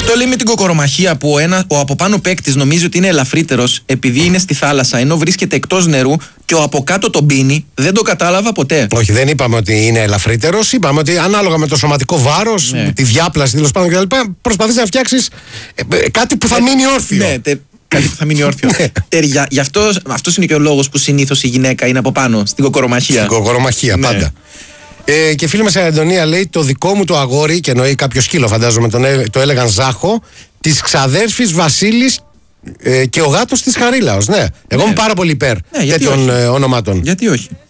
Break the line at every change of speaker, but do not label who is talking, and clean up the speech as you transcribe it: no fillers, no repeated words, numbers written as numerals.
Αυτό λέει με την κοκορομαχία που ο από πάνω παίκτης νομίζει ότι είναι ελαφρύτερος επειδή είναι στη θάλασσα ενώ βρίσκεται εκτός νερού και ο από κάτω τον πίνει. Δεν το κατάλαβα ποτέ.
Όχι, δεν είπαμε ότι είναι ελαφρύτερος. Είπαμε ότι ανάλογα με το σωματικό βάρος, τη διάπλαση τέλος πάντων κτλ. Προσπαθείς να φτιάξεις κάτι που θα μείνει όρθιο.
Ναι, κάτι που θα μείνει όρθιο. Γι' αυτός είναι και ο λόγος που συνήθως η γυναίκα είναι από πάνω, στην κοκορομαχία.
Στην κοκορομαχία, πάντα. Και φίλη μας η Αντωνία λέει: το δικό μου το αγόρι, και εννοεί κάποιο σκύλο, φαντάζομαι, το έλεγαν Ζάχο, της ξαδέρφης Βασίλης και ο γάτος της Χαρίλαος. Ναι, εγώ είμαι πάρα πολύ υπέρ τέτοιων ονομάτων.
Γιατί όχι.